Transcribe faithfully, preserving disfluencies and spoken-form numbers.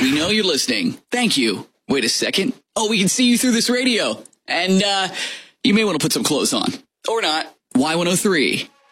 We know you're listening. Thank you. Wait a second. Oh, we can see you through this radio. And uh, you may want to put some clothes on. Or not. Y one oh three.